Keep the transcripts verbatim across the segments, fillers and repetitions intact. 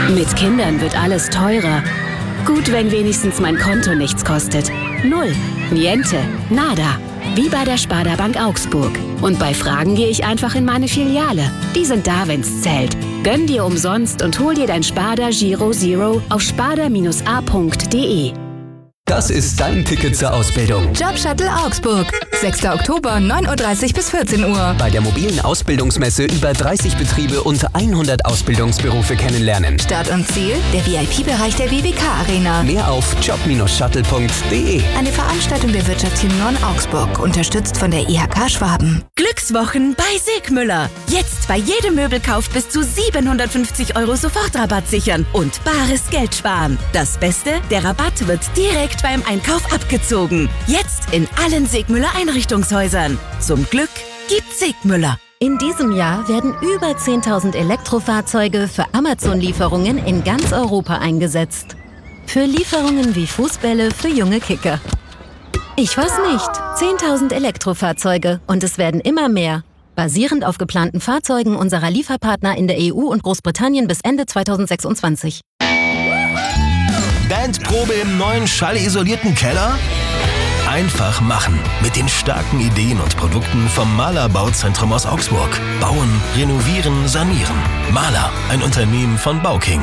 Mit Kindern wird alles teurer. Gut, wenn wenigstens mein Konto nichts kostet. Null. Niente. Nada. Wie bei der Sparda Bank Augsburg. Und bei Fragen gehe ich einfach in meine Filiale. Die sind da, wenn's zählt. Gönn dir umsonst und hol dir dein Sparda Giro Zero auf sparda Bindestrich a Punkt de. Das ist dein Ticket zur Ausbildung. Jobshuttle Augsburg. sechster Oktober, neun Uhr dreißig bis vierzehn Uhr. Bei der mobilen Ausbildungsmesse über dreißig Betriebe und hundert Ausbildungsberufe kennenlernen. Start und Ziel, der V I P-Bereich der W W K Arena. Mehr auf job Bindestrich shuttle Punkt de. Eine Veranstaltung der Wirtschaftsteam Nord Augsburg, unterstützt von der I H K Schwaben. Glückswochen bei Segmüller. Jetzt bei jedem Möbelkauf bis zu siebenhundertfünfzig Euro Sofortrabatt sichern und bares Geld sparen. Das Beste, der Rabatt wird direkt beim Einkauf abgezogen. Jetzt in allen Segmüller Einrichtungshäusern. Zum Glück gibt's Segmüller. In diesem Jahr werden über zehntausend Elektrofahrzeuge für Amazon-Lieferungen in ganz Europa eingesetzt. Für Lieferungen wie Fußbälle für junge Kicker. Ich weiß nicht. zehntausend Elektrofahrzeuge und es werden immer mehr. Basierend auf geplanten Fahrzeugen unserer Lieferpartner in der E U und Großbritannien bis Ende zweitausendsechsundzwanzig. Bandprobe im neuen schallisolierten Keller? Einfach machen. Mit den starken Ideen und Produkten vom Mahler Bauzentrum aus Augsburg. Bauen, renovieren, sanieren. Mahler, ein Unternehmen von Bauking.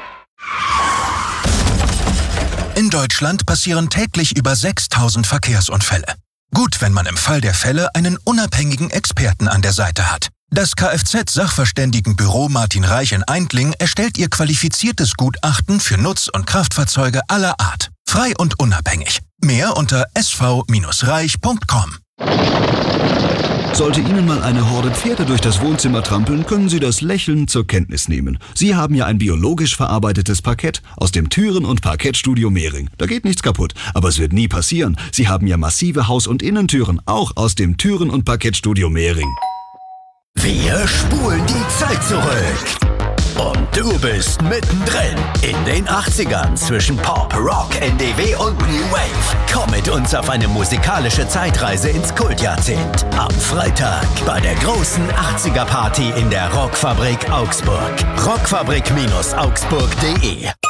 In Deutschland passieren täglich über sechstausend Verkehrsunfälle. Gut, wenn man im Fall der Fälle einen unabhängigen Experten an der Seite hat. Das Kfz-Sachverständigenbüro Martin Reich in Eindling erstellt ihr qualifiziertes Gutachten für Nutz- und Kraftfahrzeuge aller Art. Frei und unabhängig. Mehr unter s v Bindestrich reich Punkt com. Sollte Ihnen mal eine Horde Pferde durch das Wohnzimmer trampeln, können Sie das Lächeln zur Kenntnis nehmen. Sie haben ja ein biologisch verarbeitetes Parkett aus dem Türen- und Parkettstudio Mehring. Da geht nichts kaputt, aber es wird nie passieren. Sie haben ja massive Haus- und Innentüren, auch aus dem Türen- und Parkettstudio Mehring. Wir spulen die Zeit zurück. Und du bist mittendrin in den achtzigern zwischen Pop, Rock, N D W und New Wave. Komm mit uns auf eine musikalische Zeitreise ins Kultjahrzehnt. Am Freitag bei der großen achtziger Party in der Rockfabrik Augsburg. rockfabrik Bindestrich augsburg Punkt de